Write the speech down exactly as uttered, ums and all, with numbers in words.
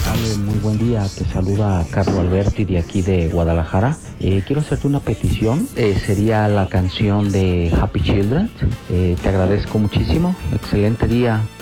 Ale, muy buen día. Te saluda Carlos Alberti de aquí de Guadalajara. Eh, quiero hacerte una petición. Eh, sería la canción de Happy Children. Eh, te agradezco muchísimo. Excelente día.